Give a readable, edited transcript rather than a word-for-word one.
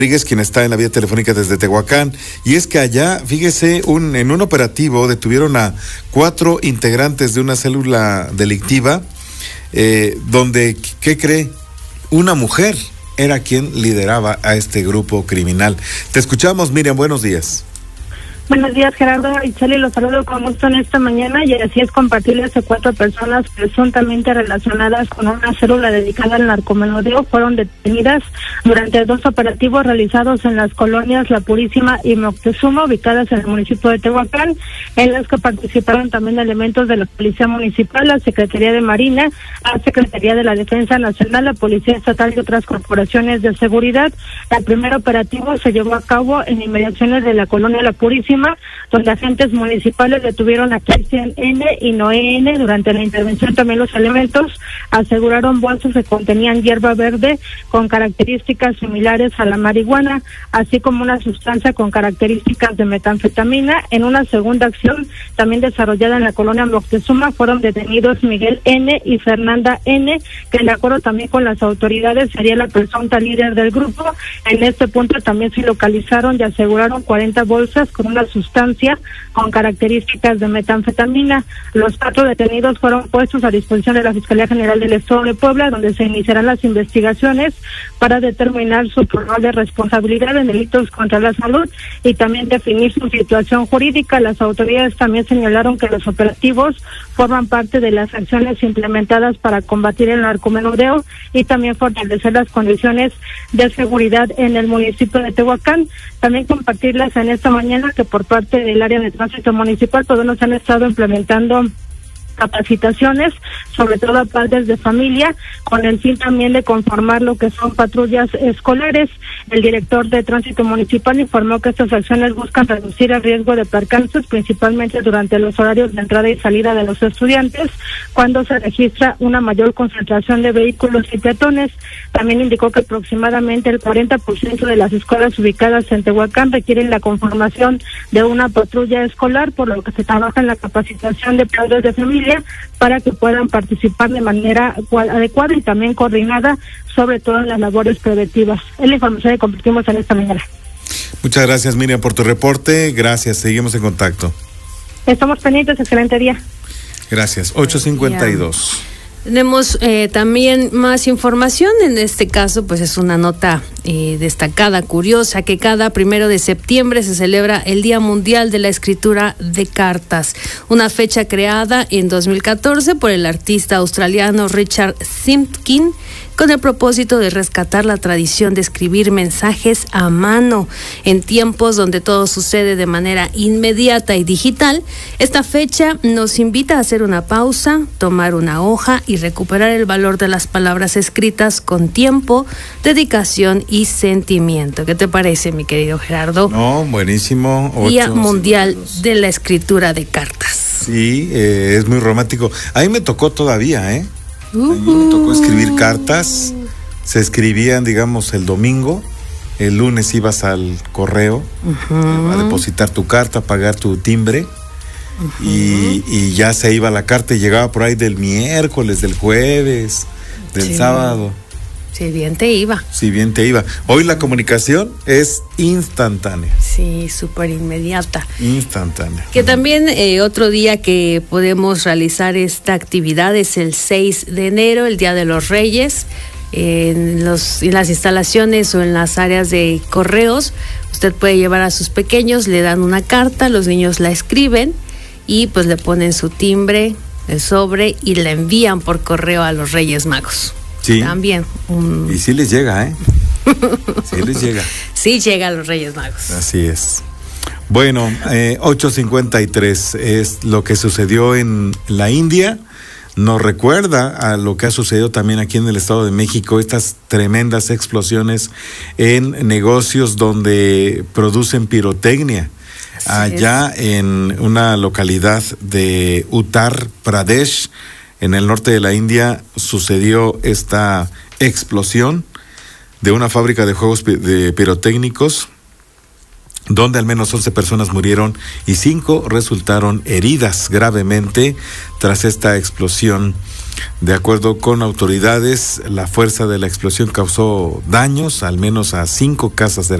Rodríguez, quien está en la vía telefónica desde Tehuacán, y es que allá, fíjese, en un operativo detuvieron a 4 integrantes de una célula delictiva, donde, ¿qué cree? Una mujer era quien lideraba a este grupo criminal. Te escuchamos, Miriam, buenos días. Buenos días, Gerardo y Chely, los saludo con gusto en esta mañana, y así es compartirles que 4 personas presuntamente relacionadas con una célula dedicada al narcomenudeo fueron detenidas durante 2 operativos realizados en las colonias La Purísima y Moctezuma, ubicadas en el municipio de Tehuacán, en las que participaron también elementos de la Policía Municipal, la Secretaría de Marina, la Secretaría de la Defensa Nacional, la Policía Estatal y otras corporaciones de seguridad. El primer operativo se llevó a cabo en inmediaciones de la colonia La Purísima, donde agentes municipales detuvieron a Cristian N. y Noé N. Durante la intervención también los elementos aseguraron bolsas que contenían hierba verde con características similares a la marihuana, así como una sustancia con características de metanfetamina. En una segunda acción, también desarrollada en la colonia Moctezuma, fueron detenidos Miguel N. y Fernanda N., que de acuerdo también con las autoridades sería la presunta líder del grupo. En este punto también se localizaron y aseguraron 40 bolsas con una sustancia con características de metanfetamina. Los 4 detenidos fueron puestos a disposición de la Fiscalía General del Estado de Puebla, donde se iniciarán las investigaciones para determinar su probable responsabilidad en delitos contra la salud y también definir su situación jurídica. Las autoridades también señalaron que los operativos forman parte de las acciones implementadas para combatir el narcomenudeo y también fortalecer las condiciones de seguridad en el municipio de Tehuacán. También compartirles en esta mañana que por parte del área de tránsito municipal todos nos han estado implementando capacitaciones, sobre todo a padres de familia, con el fin también de conformar lo que son patrullas escolares. El director de tránsito municipal informó que estas acciones buscan reducir el riesgo de percances, principalmente durante los horarios de entrada y salida de los estudiantes, cuando se registra una mayor concentración de vehículos y peatones. También indicó que aproximadamente el 40% de las escuelas ubicadas en Tehuacán requieren la conformación de una patrulla escolar, por lo que se trabaja en la capacitación de padres de familia para que puedan participar de manera adecuada y también coordinada, sobre todo en las labores preventivas. Es la información que compartimos en esta mañana. Muchas gracias, Miriam, por tu reporte. Gracias, seguimos en contacto. Estamos pendientes, excelente día. Gracias, 8:52. Tenemos también más información. En este caso, pues es una nota destacada, curiosa, que cada 1 de septiembre se celebra el Día Mundial de la Escritura de Cartas, una fecha creada en 2014 por el artista australiano Richard Simpkin, con el propósito de rescatar la tradición de escribir mensajes a mano. En tiempos donde todo sucede de manera inmediata y digital, esta fecha nos invita a hacer una pausa, tomar una hoja y recuperar el valor de las palabras escritas con tiempo, dedicación y sentimiento. ¿Qué te parece, mi querido Gerardo? No, buenísimo. Día Mundial de la Escritura de Cartas. Sí, es muy romántico. A mí me tocó todavía, A mí me tocó escribir cartas. Se escribían, digamos, el domingo. El lunes ibas al correo a depositar tu carta, a pagar tu timbre. Y ya se iba la carta y llegaba por ahí del miércoles, del jueves, del sábado. Si bien te iba. Si bien te iba. Hoy la comunicación es instantánea. Sí, súper inmediata. Instantánea. Que también otro día que podemos realizar esta actividad es el 6 de enero, el Día de los Reyes. En las instalaciones o en las áreas de correos, usted puede llevar a sus pequeños, le dan una carta, los niños la escriben y pues le ponen su timbre, el sobre y la envían por correo a los Reyes Magos. Sí. También. Y sí les llega, Sí les llega. Sí llega a los Reyes Magos. Así es. Bueno, 8:53 es lo que sucedió en la India. Nos recuerda a lo que ha sucedido también aquí en el Estado de México, estas tremendas explosiones en negocios donde producen pirotecnia. Allá en una localidad de Uttar Pradesh, en el norte de la India, sucedió esta explosión de una fábrica de juegos de pirotécnicos, donde al menos 11 personas murieron y 5 resultaron heridas gravemente tras esta explosión De acuerdo con autoridades, la fuerza de la explosión causó daños, al menos a 5 casas